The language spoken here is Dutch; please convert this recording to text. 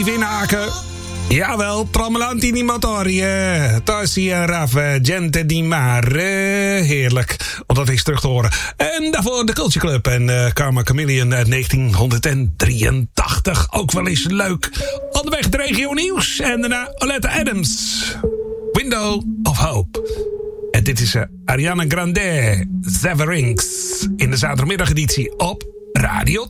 even inhaken. Jawel, Tramelanti di Motorie. Tassi en Raf, Gente di Mare. Heerlijk om dat eens terug te horen. En daarvoor de Culture Club en Karma Chameleon uit 1983. Ook wel eens leuk. Onderweg de regio nieuws. En daarna Oleta Adams. Window of Hope. En dit is Ariana Grande. Severings. In de zaterdagmiddageditie op Radio